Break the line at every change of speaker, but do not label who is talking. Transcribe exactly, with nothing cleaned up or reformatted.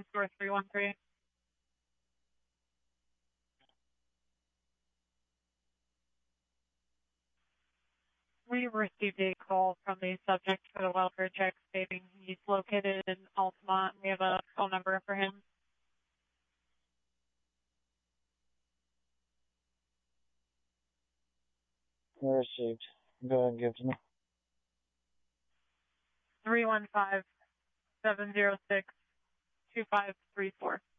Store three one three. We received a call from the subject for the welfare check stating he's located in Altamont. We have a phone number for him.
Received. Go ahead and give it to me.
three one five, seven zero six, two five three four.